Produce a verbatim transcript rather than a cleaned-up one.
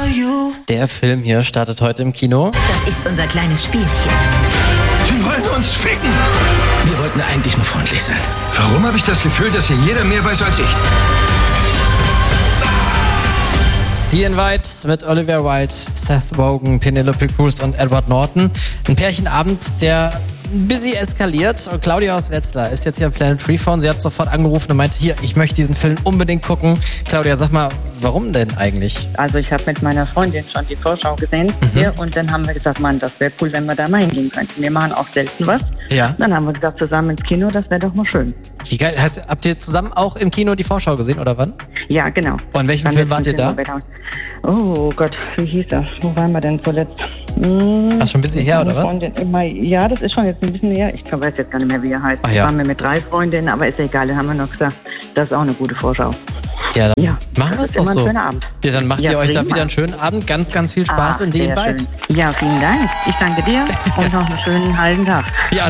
Der Film hier startet heute im Kino. Das ist unser kleines Spielchen. Sie wollen uns ficken. Wir wollten eigentlich nur freundlich sein. Warum habe ich das Gefühl, dass hier jeder mehr weiß als ich? The Invite mit Olivia Wilde, Seth Rogen, Penelope Cruz und Edward Norton. Ein Pärchenabend, der ein bisschen eskaliert. Und Claudia aus Wetzlar ist jetzt hier am Planet Freephone. Sie hat sofort angerufen und meinte, hier, ich möchte diesen Film unbedingt gucken. Claudia, sag mal, warum denn eigentlich? Also ich habe mit meiner Freundin schon die Vorschau gesehen mhm. hier, und dann haben wir gesagt, Mann, das wäre cool, wenn wir da mal hingehen könnten. Wir machen auch selten was. Ja. Dann haben wir gesagt, zusammen ins Kino, das wäre doch mal schön. Wie geil. Heißt, habt ihr zusammen auch im Kino die Vorschau gesehen, oder wann? Ja, genau. Und in welchem Dann Film wart ihr da? Oh Gott, wie hieß das? Wo waren wir denn zuletzt? Hm, Ach, schon ein bisschen her, oder was? Freundin, immer, ja, das ist schon jetzt ein bisschen her. Ich weiß jetzt gar nicht mehr, wie er heißt. Ach, ja. Waren wir mit drei Freundinnen, aber ist ja egal, dann haben wir noch gesagt, das ist auch eine gute Vorschau. Ja, dann ja, machen wir es doch immer so. Ein schöner Abend. Ja, dann macht ja, ihr euch prima. da wieder einen schönen Abend. Ganz, ganz viel Spaß Ach, in The Invite. Ja, vielen Dank. Ich danke dir und noch einen schönen halben Tag. Ja.